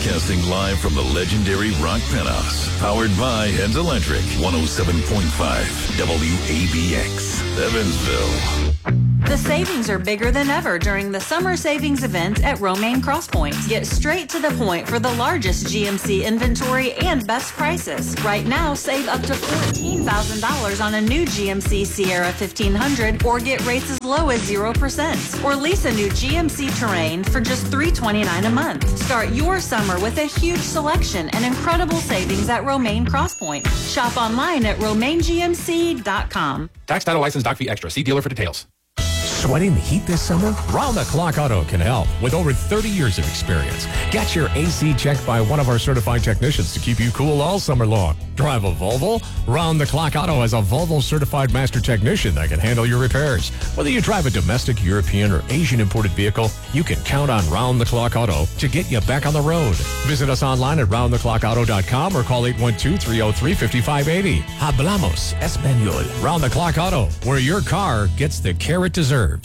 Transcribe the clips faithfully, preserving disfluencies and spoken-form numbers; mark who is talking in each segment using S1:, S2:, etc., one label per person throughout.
S1: Broadcasting live from the legendary Rock Penthouse. Powered by Heads Electric. one oh seven point five W A B X, Evansville.
S2: The savings are bigger than ever during the summer savings event at Romaine Crosspoint. Get straight to the point for the largest G M C inventory and best prices. Right now, save up to fourteen thousand dollars on a new G M C Sierra fifteen hundred or get rates as low as zero percent. Or lease a new G M C Terrain for just three hundred twenty-nine dollars a month. Start your summer with a huge selection and incredible savings at Romaine Crosspoint. Shop online at romaine g m c dot com.
S3: Tax, title, license, doc fee extra. See dealer for details.
S4: Sweating the heat this summer? Round the Clock Auto can help with over thirty years of experience. Get your A C checked by one of our certified technicians to keep you cool all summer long. Drive a Volvo? Round the Clock Auto has a Volvo certified master technician that can handle your repairs. Whether you drive a domestic, European, or Asian imported vehicle, you can count on Round the Clock Auto to get you back on the road. Visit us online at round the clock auto dot com or call eight one two, three oh three, five five eight oh. Hablamos Español. Round the Clock Auto, where your car gets the care it deserves.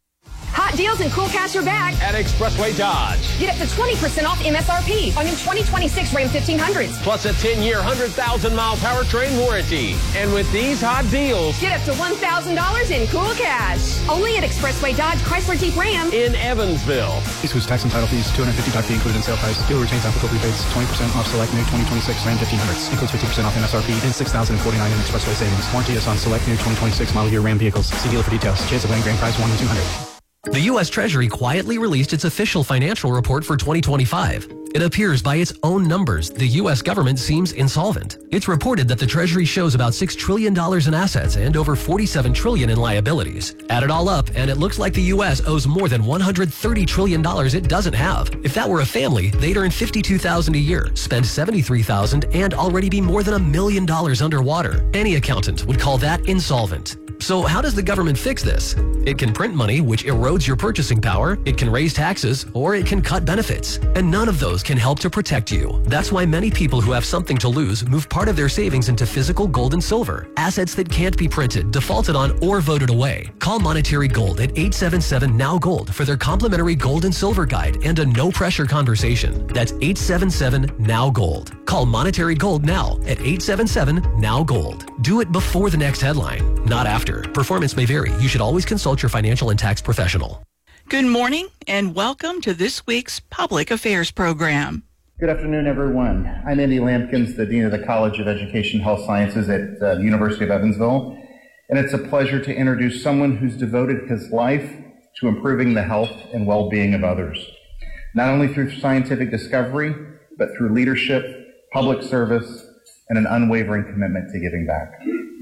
S5: Hot deals and cool cash are back
S6: at Expressway Dodge.
S5: Get up to twenty percent off M S R P on new twenty twenty-six Ram fifteen hundreds.
S6: Plus a ten-year, one hundred thousand mile powertrain warranty. And with these hot deals,
S5: get up to one thousand dollars in cool cash. Only at Expressway Dodge Chrysler Jeep Ram
S6: in Evansville.
S7: This was tax and title fees, two hundred fifty dollars fee included in sale price. Deal retains applicable rebates, twenty percent off select new twenty twenty-six Ram fifteen hundreds. Includes fifty percent off M S R P and six thousand forty-nine dollars in Expressway savings. Warranty is on select new twenty twenty-six model year Ram vehicles. See dealer for details. Chance of winning grand prize one in two hundred.
S8: The U S Treasury quietly released its official financial report for twenty twenty-five. It appears by its own numbers, the U S government seems insolvent. It's reported that the Treasury shows about six trillion dollars in assets and over forty-seven trillion dollars in liabilities. Add it all up, and it looks like the U S owes more than one hundred thirty trillion dollars it doesn't have. If that were a family, they'd earn fifty-two thousand dollars a year, spend seventy-three thousand dollars, and already be more than a million dollars underwater. Any accountant would call that insolvent. So how does the government fix this? It can print money, which erodes your purchasing power, it can raise taxes, or it can cut benefits. And none of those can help to protect you. That's why many people who have something to lose move part of their savings into physical gold and silver, assets that can't be printed, defaulted on, or voted away. Call Monetary Gold at eight seven seven, N O W Gold for their complimentary gold and silver guide and a no-pressure conversation. That's eight seven seven, N O W Gold. Call Monetary Gold now at eight seven seven, N O W Gold. Do it before the next headline, not after. Performance may vary. You should always consult your financial and tax professional.
S9: Good morning and welcome to this week's Public Affairs program.
S10: Good afternoon, everyone. I'm Andy Lampkins, the Dean of the College of Education and Health Sciences at uh, the University of Evansville, and it's a pleasure to introduce someone who's devoted his life to improving the health and well-being of others, not only through scientific discovery, but through leadership, public service, and an unwavering commitment to giving back.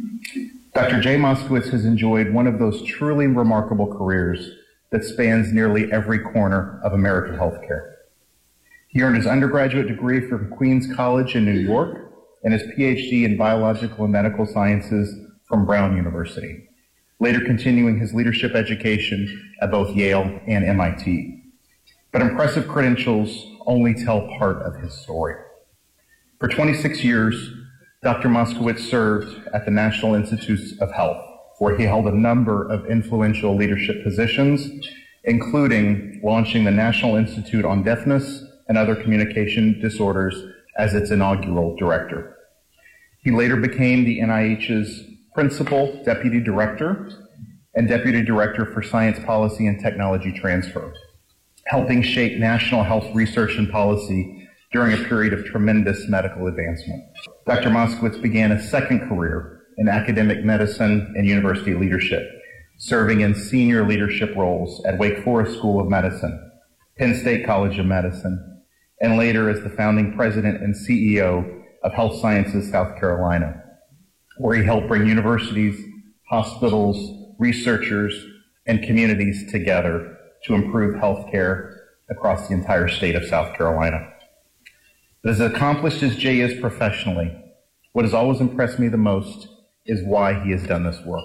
S10: Doctor Jay Moskowitz has enjoyed one of those truly remarkable careers that spans nearly every corner of American healthcare. He earned his undergraduate degree from Queens College in New York and his P H D in biological and medical sciences from Brown University, later continuing his leadership education at both Yale and M I T. But impressive credentials only tell part of his story. For twenty-six years, Doctor Moskowitz served at the National Institutes of Health, where he held a number of influential leadership positions, including launching the National Institute on Deafness and Other Communication Disorders as its inaugural director. He later became the N I H's principal deputy director and deputy director for science policy and technology transfer, helping shape national health research and policy during a period of tremendous medical advancement. Doctor Moskowitz began a second career in academic medicine and university leadership, serving in senior leadership roles at Wake Forest School of Medicine, Penn State College of Medicine, and later as the founding president and C E O of Health Sciences South Carolina, where he helped bring universities, hospitals, researchers, and communities together to improve healthcare across the entire state of South Carolina. But as accomplished as Jay is professionally, what has always impressed me the most is why he has done this work.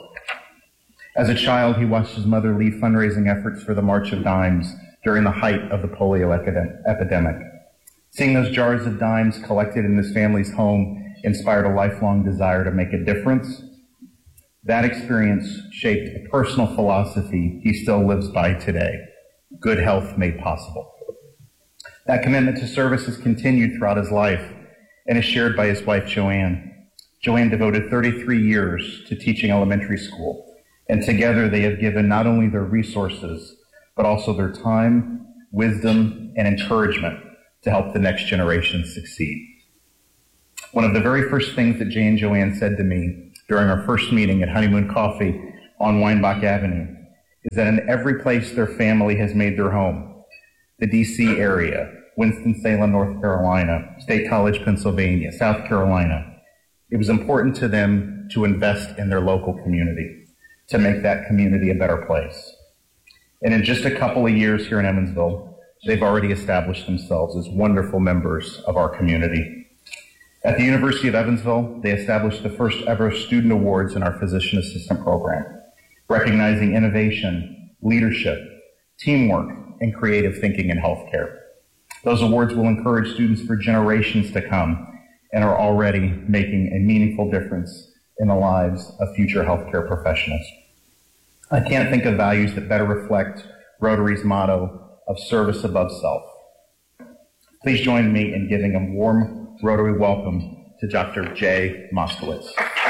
S10: As a child, he watched his mother lead fundraising efforts for the March of Dimes during the height of the polio epidemic. Seeing those jars of dimes collected in his family's home inspired a lifelong desire to make a difference. That experience shaped a personal philosophy he still lives by today: good health made possible. That commitment to service has continued throughout his life and is shared by his wife, Joanne. Joanne devoted thirty-three years to teaching elementary school, and together they have given not only their resources, but also their time, wisdom, and encouragement to help the next generation succeed. One of the very first things that Jay and Joanne said to me during our first meeting at Honeymoon Coffee on Weinbach Avenue is that in every place their family has made their home, the D C area, Winston-Salem, North Carolina, State College, Pennsylvania, South Carolina, it was important to them to invest in their local community, to make that community a better place. And in just a couple of years here in Evansville, they've already established themselves as wonderful members of our community. At the University of Evansville, they established the first ever student awards in our physician assistant program, recognizing innovation, leadership, teamwork, and creative thinking in healthcare. Those awards will encourage students for generations to come and are already making a meaningful difference in the lives of future healthcare professionals. I can't think of values that better reflect Rotary's motto of service above self. Please join me in giving a warm Rotary welcome to Doctor Jay Moskowitz.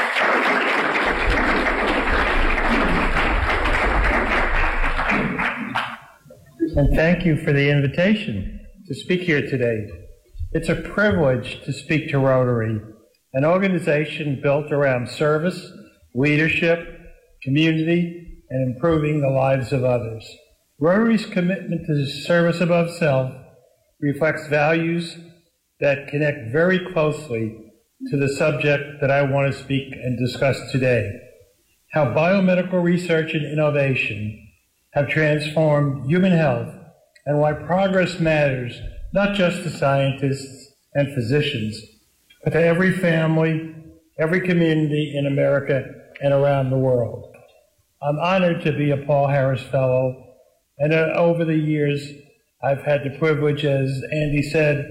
S11: And thank you for the invitation to speak here today. It's a privilege to speak to Rotary, an organization built around service, leadership, community, and improving the lives of others. Rotary's commitment to service above self reflects values that connect very closely to the subject that I want to speak and discuss today: how biomedical research and innovation have transformed human health, and why progress matters not just to scientists and physicians, but to every family, every community in America and around the world. I'm honored to be a Paul Harris Fellow, and uh, over the years, I've had the privilege, as Andy said,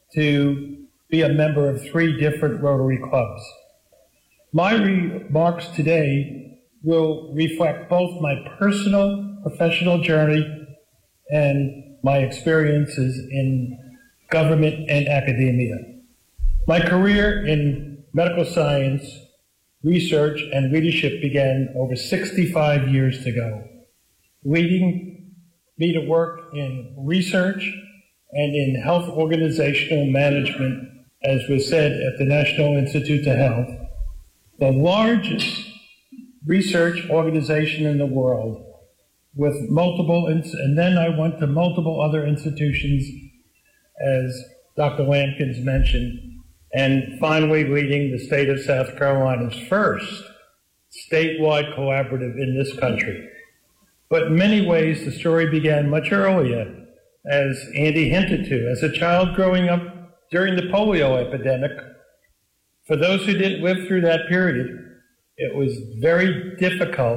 S11: to be a member of three different Rotary clubs. My remarks today will reflect both my personal professional journey and my experiences in government and academia. My career in medical science, research, and leadership began over sixty-five years ago, leading me to work in research and in health organizational management, as was said at the National Institute of Health, the largest research organization in the world, with multiple, and then I went to multiple other institutions, as Doctor Lampkins mentioned, and finally leading the state of South Carolina's first statewide collaborative in this country. But in many ways, the story began much earlier, as Andy hinted to. As a child growing up during the polio epidemic, for those who didn't live through that period, it was very difficult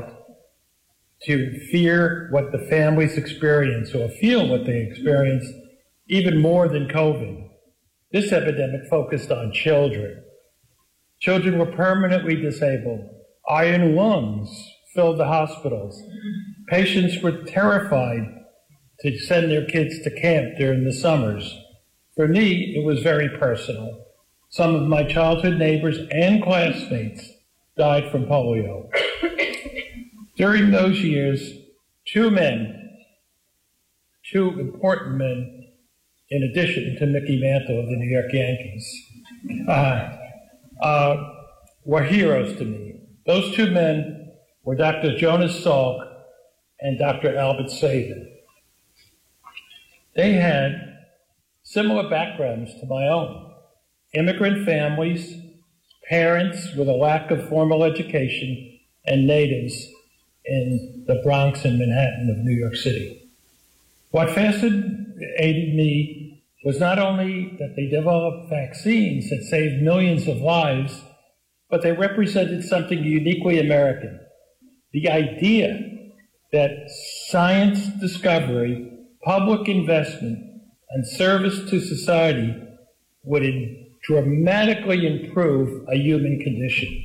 S11: to fear what the families experienced or feel what they experienced, even more than COVID. This epidemic focused on children. Children were permanently disabled. Iron lungs filled the hospitals. Patients were terrified to send their kids to camp during the summers. For me, it was very personal. Some of my childhood neighbors and classmates died from polio. During those years, two men, two important men, in addition to Mickey Mantle of the New York Yankees, uh, uh, were heroes to me. Those two men were Doctor Jonas Salk and Doctor Albert Sabin. They had similar backgrounds to my own. Immigrant families, parents with a lack of formal education, and natives in the Bronx and Manhattan of New York City. What fascinated me was not only that they developed vaccines that saved millions of lives, but they represented something uniquely American. The idea that science discovery, public investment, and service to society would dramatically improve a human condition.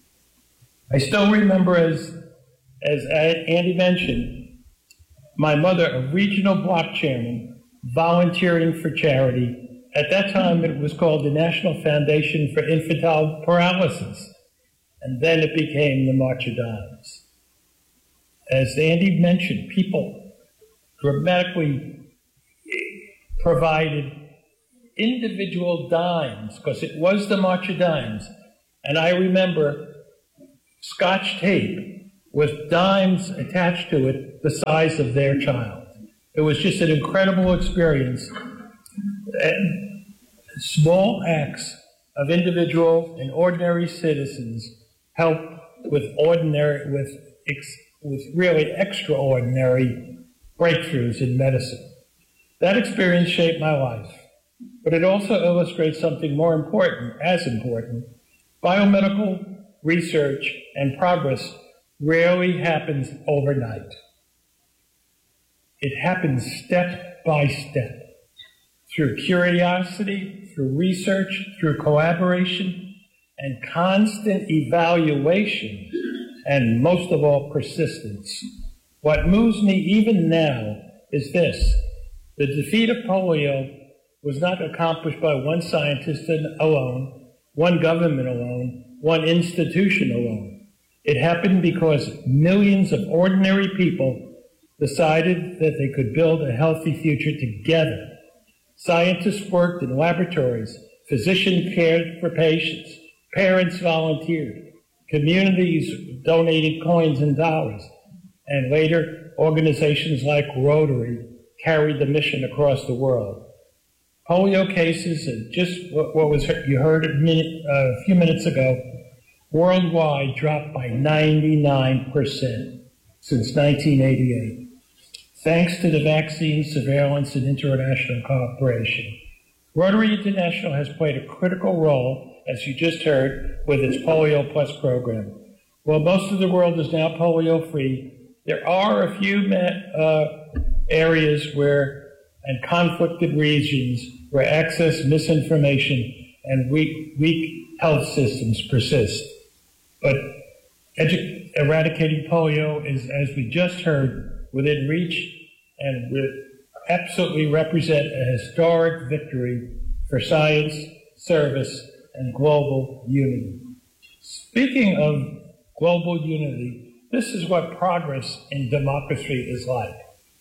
S11: I still remember, as, as Andy mentioned, my mother, a regional block chairman, volunteering for charity. At that time, it was called the National Foundation for Infantile Paralysis, and then it became the March of Dimes. As Andy mentioned, people dramatically provided individual dimes, because it was the March of Dimes. And I remember Scotch tape with dimes attached to it the size of their child. It was just an incredible experience. And small acts of individual and ordinary citizens help with ordinary, with, ex, with really extraordinary breakthroughs in medicine. That experience shaped my life, but it also illustrates something more important, as important. Biomedical research and progress rarely happens overnight. It happens step by step, through curiosity, through research, through collaboration, and constant evaluation, and most of all, persistence. What moves me even now is this: the defeat of polio was not accomplished by one scientist alone, one government alone, one institution alone. It happened because millions of ordinary people decided that they could build a healthy future together. Scientists worked in laboratories, physicians cared for patients, parents volunteered, communities donated coins and dollars, and later organizations like Rotary carried the mission across the world. Polio cases, and just what, what was you heard a, minute, uh, a few minutes ago, worldwide dropped by ninety-nine percent since nineteen eighty-eight. Thanks to the vaccine surveillance and international cooperation. Rotary International has played a critical role, as you just heard, with its Polio Plus program. While most of the world is now polio-free, there are a few uh, areas where, and conflicted regions, where access, misinformation, and weak, weak health systems persist. But edu- eradicating polio is, as we just heard, within reach and re- absolutely represent a historic victory for science, service, and global unity. Speaking of global unity, this is what progress in democracy is like.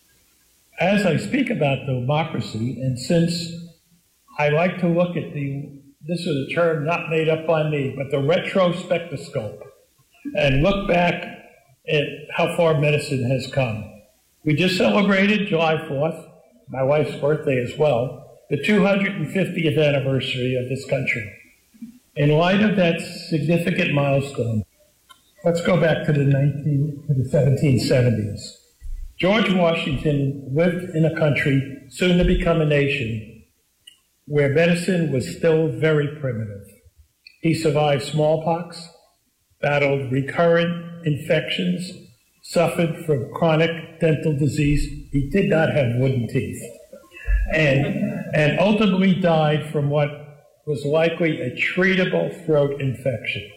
S11: As I speak about democracy, and since I like to look at the, this is a term not made up by me, but the retrospectoscope, and look back at how far medicine has come. We just celebrated July fourth, my wife's birthday as well, the two hundred fiftieth anniversary of this country. In light of that significant milestone, let's go back to the, nineteen, to the seventeen seventies. George Washington lived in a country soon to become a nation where medicine was still very primitive. He survived smallpox, battled recurrent infections, suffered from chronic dental disease. He did not have wooden teeth. And, and ultimately died from what was likely a treatable throat infection.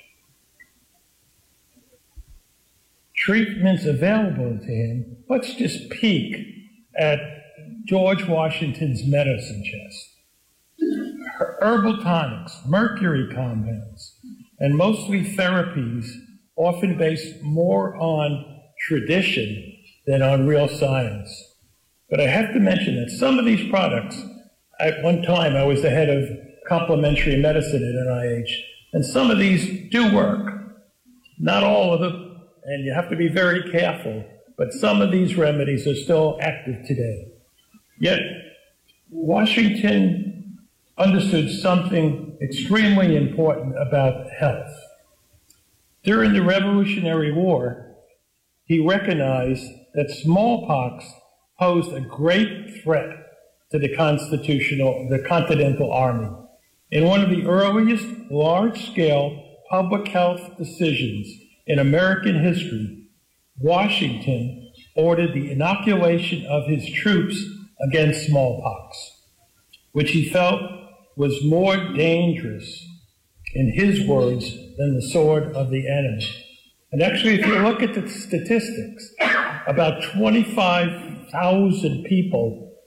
S11: Treatments available to him, let's just peek at George Washington's medicine chest. Herbal tonics, mercury compounds, and mostly therapies often based more on tradition than on real science. But I have to mention that some of these products, at one time I was the head of complementary medicine at N I H, and some of these do work. Not all of them. And you have to be very careful, but some of these remedies are still active today. Yet, Washington understood something extremely important about health. During the Revolutionary War, he recognized that smallpox posed a great threat to the constitutional, the Continental Army. In one of the earliest large-scale public health decisions in American history, Washington ordered the inoculation of his troops against smallpox, which he felt was more dangerous, in his words, than the sword of the enemy. And actually, if you look at the statistics, about twenty-five thousand people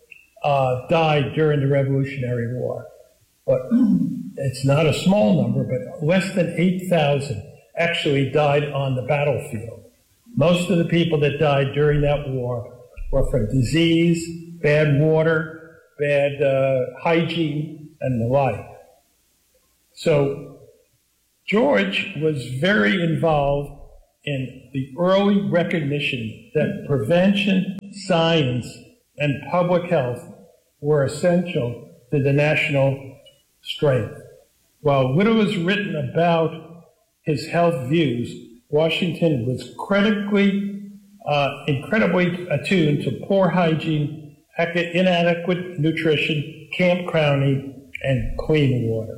S11: uh, died during the Revolutionary War. But it's not a small number, but less than eight thousand actually died on the battlefield. Most of the people that died during that war were from disease, bad water, bad uh, hygiene, and the like. So George was very involved in the early recognition that prevention, science, and public health were essential to the national strength. While little is written about his health views, Washington was critically, uh, incredibly attuned to poor hygiene, inadequate nutrition, camp crowning, and clean water.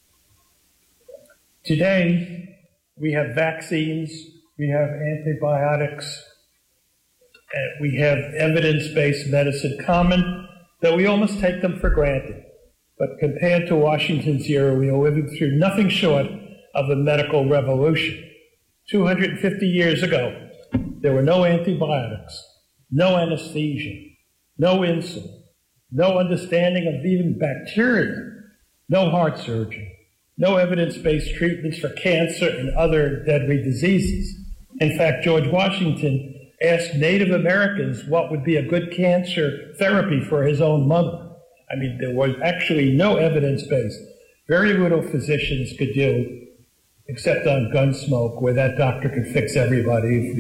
S11: Today, we have vaccines, we have antibiotics, and we have evidence-based medicine common that we almost take them for granted. But compared to Washington's era, we are living through nothing short of a medical revolution. two hundred fifty years ago, there were no antibiotics, no anesthesia, no insulin, no understanding of even bacteria, no heart surgery, no evidence-based treatments for cancer and other deadly diseases. In fact, George Washington asked Native Americans what would be a good cancer therapy for his own mother. I mean, there was actually no evidence-based. Very little physicians could do, except on Gunsmoke, where that doctor could fix everybody.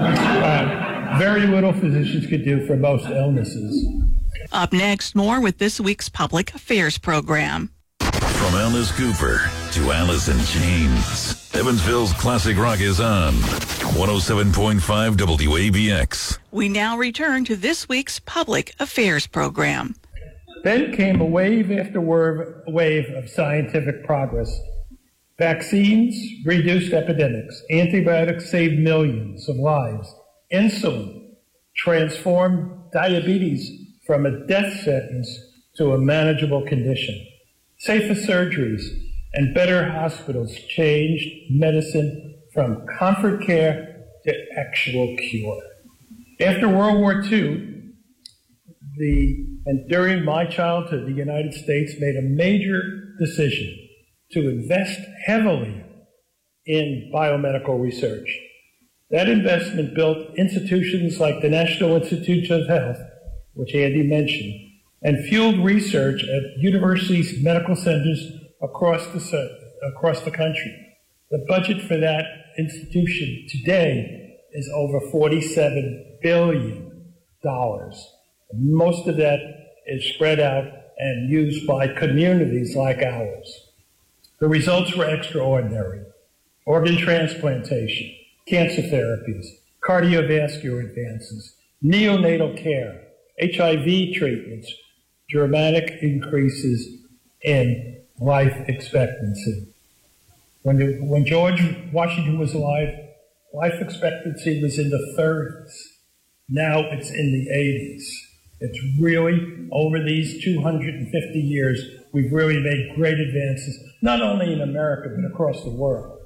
S11: uh, very little physicians could do for most illnesses.
S9: Up next, more with this week's Public Affairs program.
S1: From Alice Cooper to Alice in Chains, Evansville's classic rock is on one oh seven point five W A B X.
S9: We now return to this week's Public Affairs program.
S11: Then came a wave after wave of scientific progress. Vaccines reduced epidemics. Antibiotics saved millions of lives. Insulin transformed diabetes from a death sentence to a manageable condition. Safer surgeries and better hospitals changed medicine from comfort care to actual cure. After World War Two, the, and during my childhood, the United States made a major decision to invest heavily in biomedical research. That investment built institutions like the National Institutes of Health, which Andy mentioned, and fueled research at universities, medical centers across the, across the country. The budget for that institution today is over forty-seven billion dollars. Most of that is spread out and used by communities like ours. The results were extraordinary. Organ transplantation, cancer therapies, cardiovascular advances, neonatal care, H I V treatments, dramatic increases in life expectancy. When, the, when George Washington was alive, life expectancy was in the thirties. Now it's in the eighties. It's really, over these two hundred fifty years, we've really made great advances, not only in America, but across the world.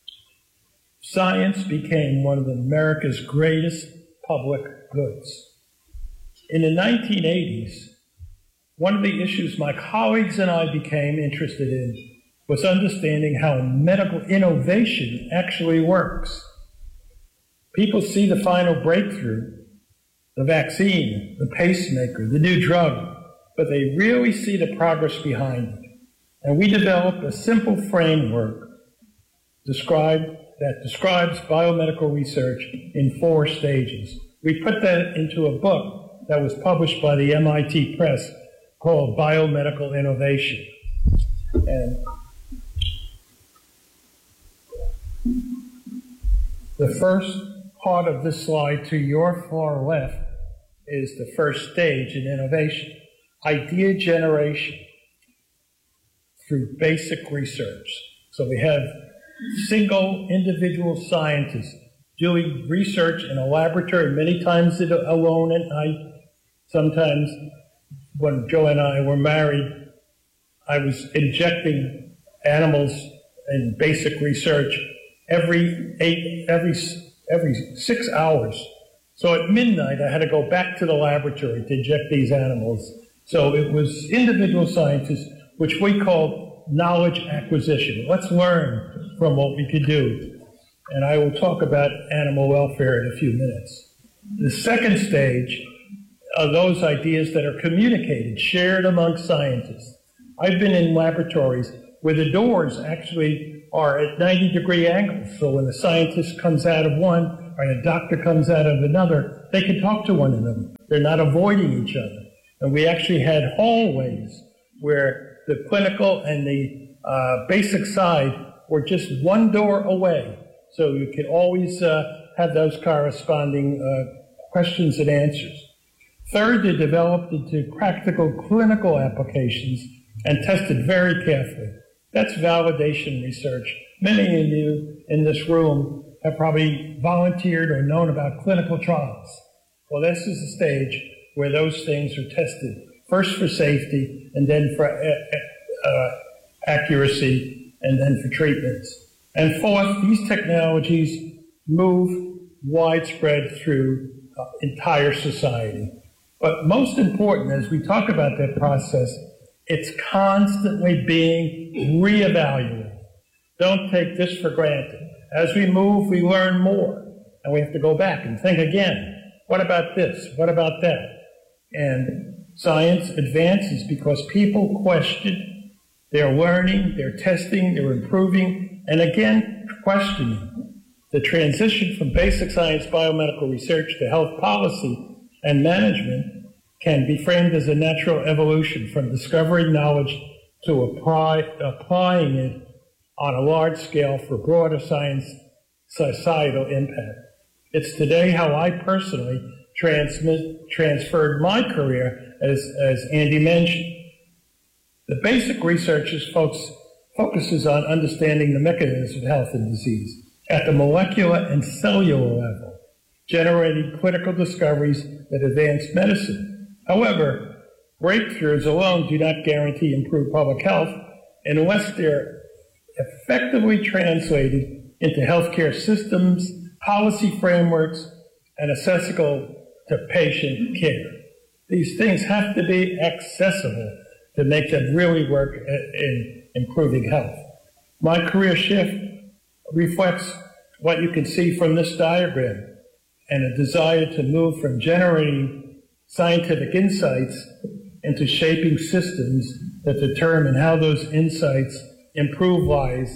S11: Science became one of America's greatest public goods. In the nineteen eighties, one of the issues my colleagues and I became interested in was understanding how medical innovation actually works. People see the final breakthrough, the vaccine, the pacemaker, the new drug, but they really see the progress behind it. And we developed a simple framework described, that describes biomedical research in four stages. We put that into a book that was published by the M I T Press called Biomedical Innovation. And the first part of this slide to your far left is the first stage in innovation, idea generation through basic research. So we have single individual scientists doing research in a laboratory, many times alone at night. Sometimes when Joe and I were married, I was injecting animals in basic research every eight, every every six hours. So at midnight, I had to go back to the laboratory to inject these animals So it was individual scientists, which we call knowledge acquisition. Let's learn from what we could do. And I will talk about animal welfare in a few minutes. The second stage are those ideas that are communicated, shared among scientists. I've been in laboratories where the doors actually are at ninety degree angles. So when the scientist comes out of one or a doctor comes out of another, they can talk to one another. They're not avoiding each other. And we actually had hallways where the clinical and the uh, basic side were just one door away. So you could always uh, have those corresponding uh, questions and answers. Third, they developed into practical clinical applications and tested very carefully. That's validation research. Many of you in this room have probably volunteered or known about clinical trials. Well, this is a stage where those things are tested, first for safety, and then for uh, uh, accuracy, and then for treatments. And fourth, these technologies move widespread through uh, entire society. But most important, as we talk about that process, it's constantly being reevaluated. Don't take this for granted. As we move, we learn more, and we have to go back and think again. What about this? What about that? And science advances because people question, they're learning, they're testing, they're improving, and again, questioning. The transition from basic science biomedical research to health policy and management can be framed as a natural evolution from discovering knowledge to apply, applying it on a large scale for broader science societal impact. It's today how I personally transmit, transferred my career, as, as Andy mentioned. The basic research is folks, focuses on understanding the mechanisms of health and disease at the molecular and cellular level, generating clinical discoveries that advance medicine. However, breakthroughs alone do not guarantee improved public health unless they're effectively translated into healthcare systems, policy frameworks, and accessible to patient care. These things have to be accessible to make them really work in improving health. My career shift reflects what you can see from this diagram and a desire to move from generating scientific insights into shaping systems that determine how those insights improve lives.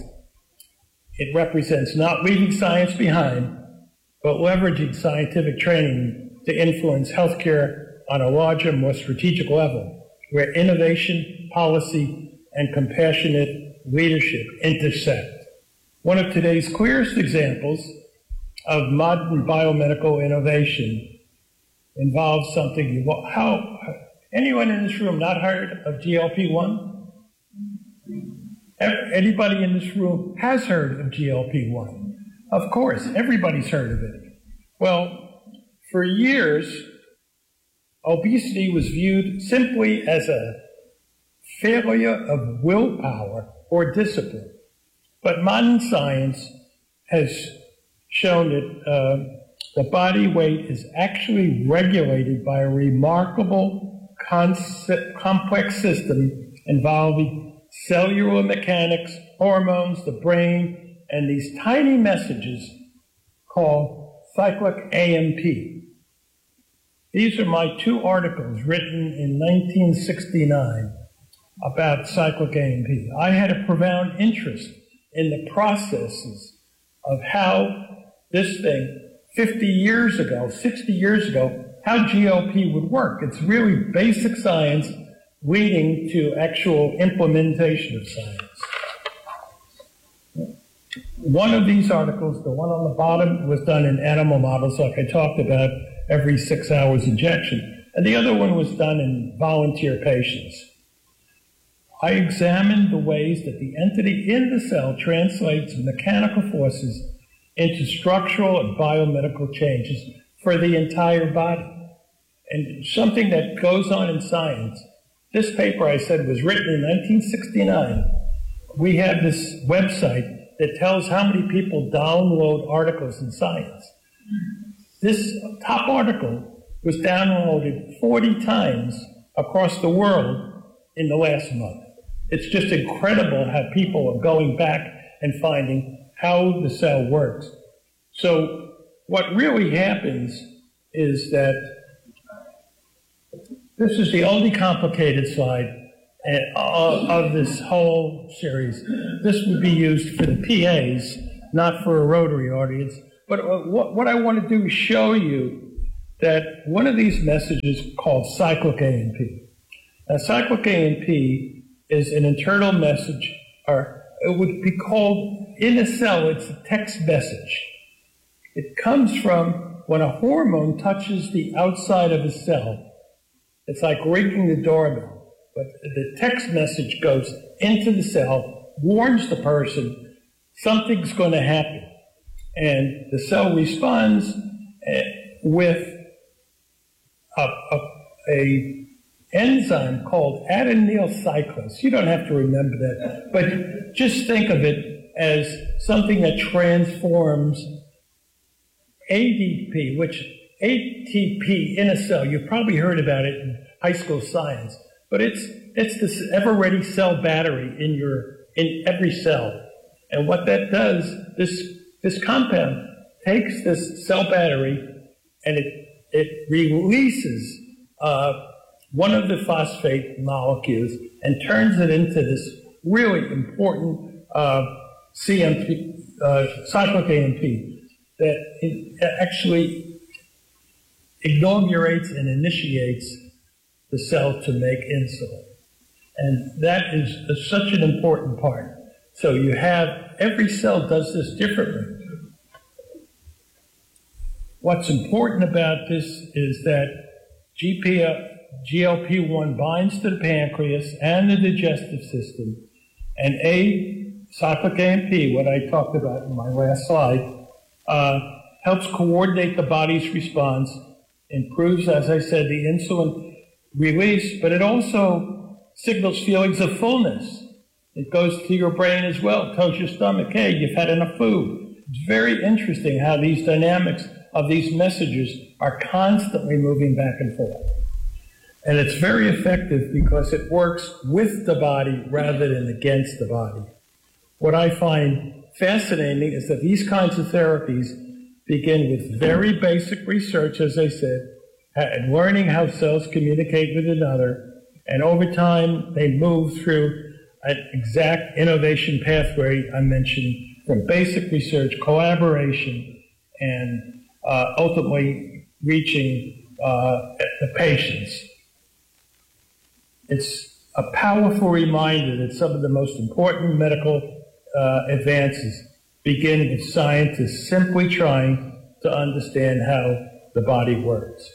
S11: It represents not leaving science behind, but leveraging scientific training to influence healthcare on a larger, more strategic level, where innovation, policy, and compassionate leadership intersect. One of today's clearest examples of modern biomedical innovation involves something you, how, anyone in this room not heard of G L P one? Anybody in this room has heard of G L P one. Of course, everybody's heard of it. Well, for years, obesity was viewed simply as a failure of willpower or discipline. But modern science has shown that uh, the body weight is actually regulated by a remarkable concept, complex system involving cellular mechanics, hormones, the brain, and these tiny messages called cyclic A M P. These are my two articles written in nineteen sixty-nine about cyclic A M P. I had a profound interest in the processes of how this thing, fifty years ago, sixty years ago, how G L P would work. It's really basic science leading to actual implementation of science. One of these articles, the one on the bottom, was done in animal models, like I talked about, every six hours injection. And the other one was done in volunteer patients. I examined the ways that the entity in the cell translates mechanical forces into structural and biomedical changes for the entire body. And something that goes on in science, this paper I said was written in nineteen sixty-nine. We have this website that tells how many people download articles in science. This top article was downloaded forty times across the world in the last month. It's just incredible how people are going back and finding how the cell works. So what really happens is that this is the only complicated slide of, of this whole series. This would be used for the P As, not for a Rotary audience. But what, what I want to do is show you that one of these messages is called cyclic A M P. Now, cyclic A M P is an internal message, or it would be called, in a cell, it's a text message. It comes from when a hormone touches the outside of a cell. It's like ringing the doorbell, but the text message goes into the cell, warns the person something's going to happen, and the cell responds with a, a, a enzyme called adenyl cyclase. You don't have to remember that, but just think of it as something that transforms A D P, which A T P in a cell. You've probably heard about it in high school science, but it's it's this ever-ready cell battery in your in every cell. And what that does, this this compound takes this cell battery and it it releases uh, one of the phosphate molecules and turns it into this really important uh, C M P, uh, cyclic A M P, that it actually inaugurates and initiates the cell to make insulin. And that is a, such an important part. So you have, every cell does this differently. What's important about this is that G L P one binds to the pancreas and the digestive system, and A, cyclic A M P, what I talked about in my last slide, uh, helps coordinate the body's response, improves, as I said, the insulin release, but it also signals feelings of fullness. It goes to your brain as well. It tells your stomach, hey, you've had enough food. It's very interesting how these dynamics of these messages are constantly moving back and forth. And it's very effective because it works with the body rather than against the body. What I find fascinating is that these kinds of therapies begin with very basic research, as I said, and learning how cells communicate with another, and over time they move through an exact innovation pathway I mentioned, from basic research, collaboration, and uh, ultimately reaching uh, the patients. It's a powerful reminder that some of the most important medical uh, advances begin with scientists simply trying to understand how the body works.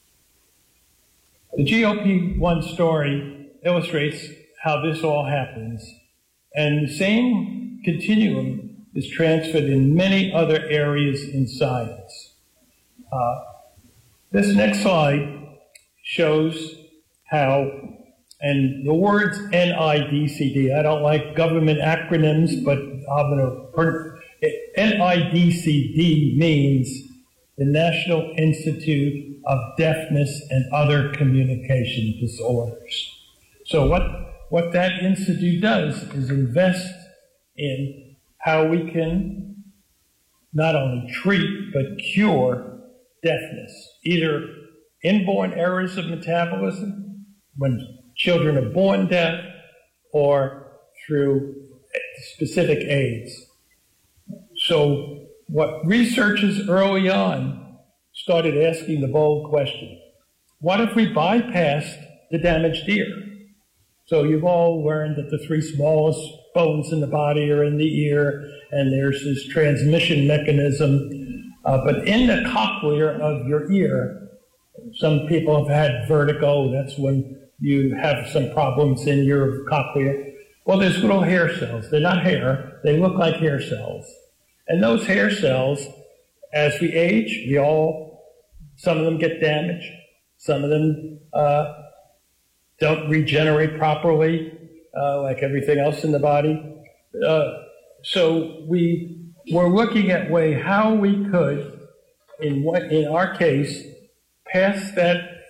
S11: The G L P one story illustrates how this all happens, and the same continuum is transferred in many other areas in science. Uh, this next slide shows how, and the words N I D C D, I don't like government acronyms, but I'm going to, N I D C D means the National Institute of Deafness and Other Communication Disorders. So what, what that institute does is invest in how we can not only treat but cure deafness, either inborn errors of metabolism, when children are born deaf, or through specific aids. So what researchers early on started asking the bold question, what if we bypassed the damaged ear? So you've all learned that the three smallest bones in the body are in the ear, and there's this transmission mechanism. Uh, but in the cochlea of your ear, some people have had vertigo. That's when you have some problems in your cochlea. Well, there's little hair cells. They're not hair. They look like hair cells. And those hair cells, as we age, we all, some of them get damaged. Some of them uh, don't regenerate properly, uh, like everything else in the body. Uh, so we were looking at way how we could, in what, in our case, pass that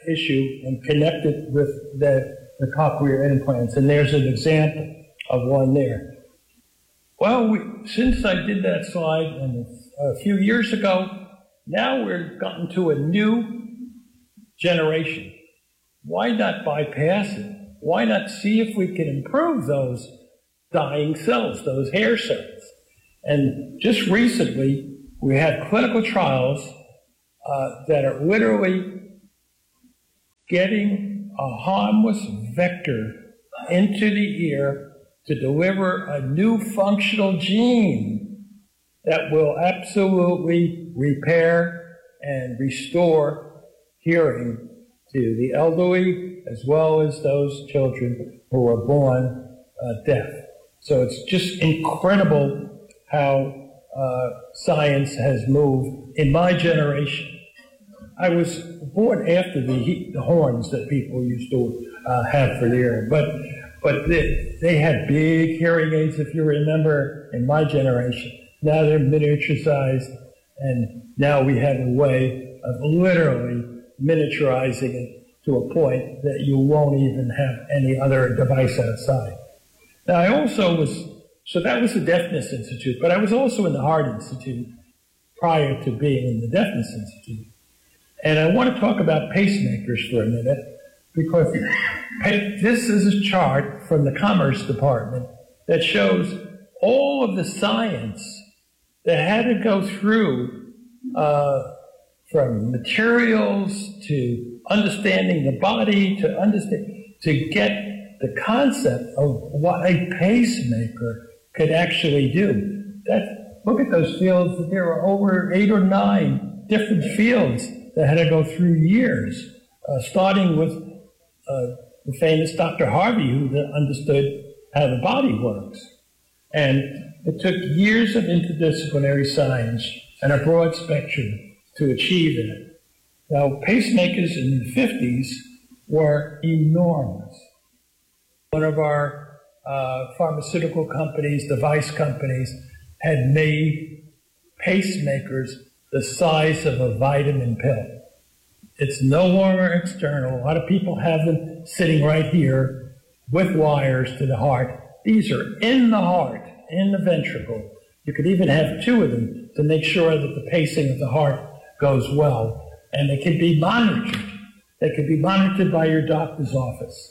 S11: issue and connect it with the, the cochlear implants. And there's an example of one there. Well, we, since I did that slide and a few years ago, now we've gotten to a new generation. Why not bypass it? Why not see if we can improve those dying cells, those hair cells? And just recently, we had clinical trials uh, that are literally getting a harmless vector into the ear to deliver a new functional gene that will absolutely repair and restore hearing to the elderly as well as those children who are born uh, deaf. So it's just incredible how uh, science has moved in my generation. I was born after the, the horns that people used to uh, have for the hearing, but but they, they had big hearing aids, if you remember, in my generation. Now they're miniaturized, and now we have a way of literally miniaturizing it to a point that you won't even have any other device outside. Now I also was, so that was the Deafness Institute, but I was also in the Heart Institute prior to being in the Deafness Institute. And I want to talk about pacemakers for a minute, because this is a chart from the Commerce Department that shows all of the science that had to go through uh, from materials to understanding the body to understand to get the concept of what a pacemaker could actually do. That, look at those fields. There are over eight or nine different fields that had to go through years, uh, starting with uh, the famous Doctor Harvey, who understood how the body works. And it took years of interdisciplinary science and a broad spectrum to achieve that. Now, pacemakers in the fifties were enormous. One of our uh, pharmaceutical companies, device companies, had made pacemakers the size of a vitamin pill. It's no longer external. A lot of people have them sitting right here with wires to the heart. These are in the heart, in the ventricle. You could even have two of them to make sure that the pacing of the heart goes well. And they can be monitored. They can be monitored by your doctor's office.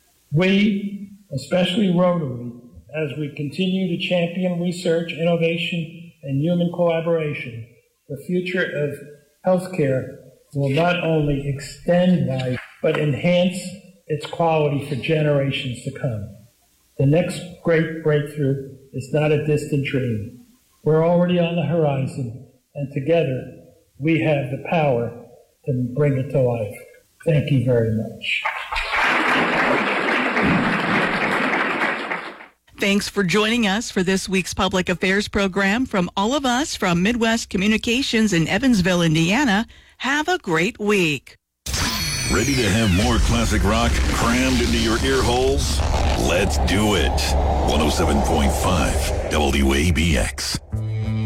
S11: We, especially Rotary, as we continue to champion research, innovation, and human collaboration, the future of healthcare will not only extend life, but enhance its quality for generations to come. The next great breakthrough is not a distant dream. We're already on the horizon, and together we have the power to bring it to life. Thank you very much.
S9: Thanks for joining us for this week's Public Affairs program. From all of us from Midwest Communications in Evansville, Indiana, have a great week.
S1: Ready to have more classic rock crammed into your ear holes? Let's do it. one oh seven point five W A B X.